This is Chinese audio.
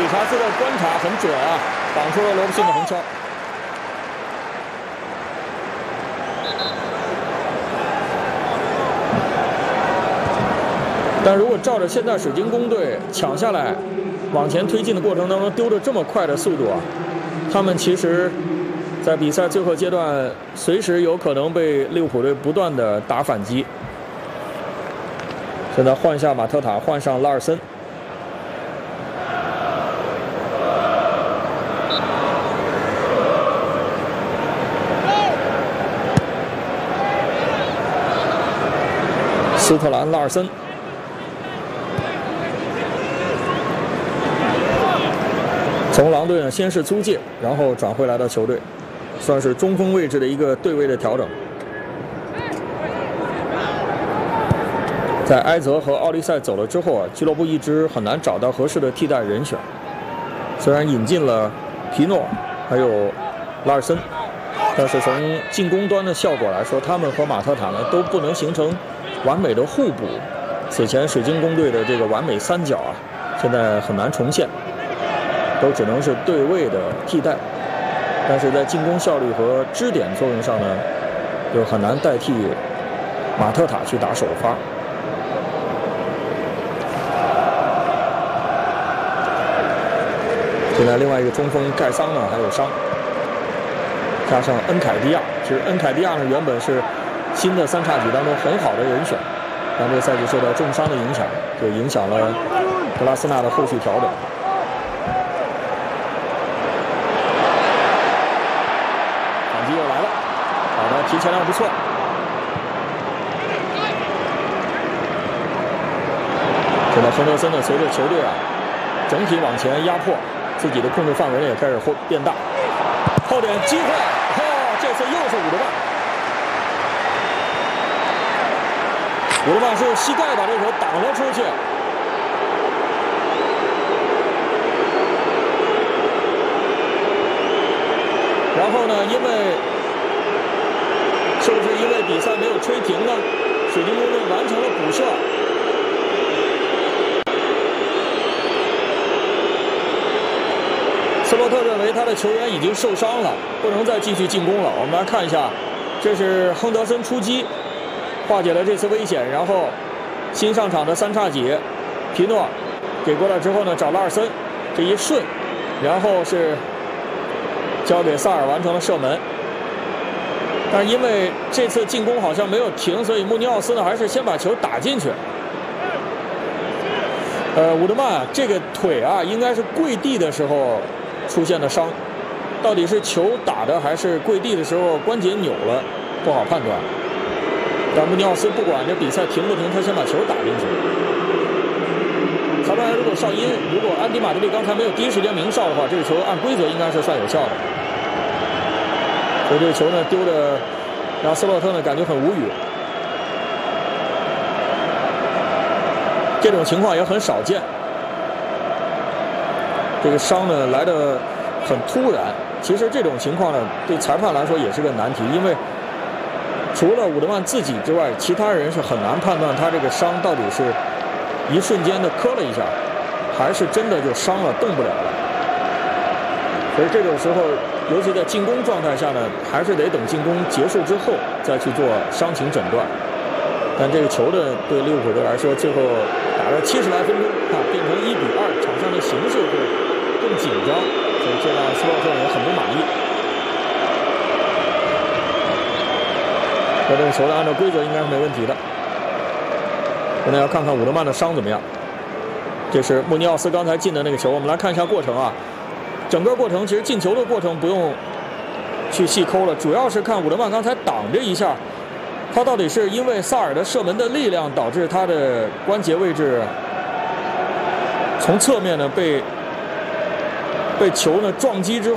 查斯的观察很准啊，挡出了罗伯逊的横敲。但如果照着现在水晶宫队抢下来，往前推进的过程当中丢着这么快的速度啊，他们其实，在比赛最后阶段，随时有可能被利物浦队不断的打反击。现在换下马特塔，换上拉尔森。斯特兰、拉尔森。从狼队呢，先是租借，然后转回来到球队，算是中锋位置的一个对位的调整。在埃泽和奥利塞走了之后啊，俱乐部一直很难找到合适的替代人选。虽然引进了皮诺，还有拉尔森，但是从进攻端的效果来说，他们和马特塔呢都不能形成完美的互补。此前水晶宫队的这个完美三角啊，现在很难重现。都只能是对位的替代，但是在进攻效率和支点作用上呢，又很难代替马特塔去打首发。现在另外一个中锋盖桑呢还有伤，加上恩凯迪亚，其实恩凯迪亚呢原本是新的三叉戟当中很好的人选，但这个赛季受到重伤的影响，就影响了格拉斯纳的后续调整。提前量不错，现在亨德森呢，随着球队啊整体往前压迫，自己的控制范围也开始变大。后点机会，这次又是伍德曼，伍德曼是膝盖把这球挡了出去。然后呢，是不是因为比赛没有吹停呢？水晶宫队完成了补射。斯洛特认为他的球员已经受伤了，不能再继续进攻了。我们来看一下，这是亨德森出击，化解了这次危险。然后新上场的三叉戟皮诺给过来之后呢，找拉尔森这一顺，然后是交给萨尔完成了射门。但是因为这次进攻好像没有停，所以穆尼奥斯呢还是先把球打进去。伍德曼这个腿啊，应该是跪地的时候出现的伤，到底是球打的还是跪地的时候关节扭了，不好判断。但穆尼奥斯不管这比赛停不停，他先把球打进去。裁判如果哨音，如果安迪马德里刚才没有第一时间鸣哨的话，这个球按规则应该是算有效的。所以这个球呢丢的让斯洛特呢感觉很无语，这种情况也很少见。这个伤呢来得很突然，其实这种情况呢对裁判来说也是个难题，因为除了伍德曼自己之外，其他人是很难判断他这个伤到底是一瞬间的磕了一下，还是真的就伤了动不了了。所以这种时候，尤其在进攻状态下呢，还是得等进攻结束之后再去做伤情诊断。但这个球呢，对利物浦队来说，最后打了70来分钟啊，变成1-2，场上的形势会更紧张，所以这让斯洛特也很不满意。那这个球呢，按照规则应该是没问题的。现在要看看伍德曼的伤怎么样。这是穆尼奥斯刚才进的那个球，我们来看一下过程啊。整个过程其实进球的过程不用去细抠了，主要是看伍德曼刚才挡这一下，他到底是因为萨尔的射门的力量导致他的关节位置从侧面呢被球呢撞击之后。